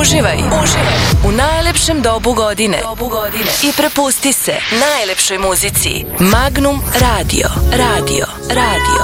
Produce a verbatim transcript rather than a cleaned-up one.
Uživaj, uživaj u najlepšem dobu godine. Dobu godine. I prepusti se najlepšoj muzici. Magnum Radio, Radio, Radio.